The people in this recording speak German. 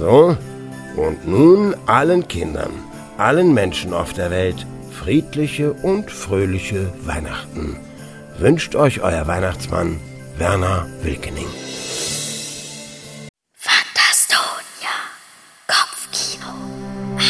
So, und nun allen Kindern, allen Menschen auf der Welt friedliche und fröhliche Weihnachten. Wünscht euch euer Weihnachtsmann Werner Wilkening.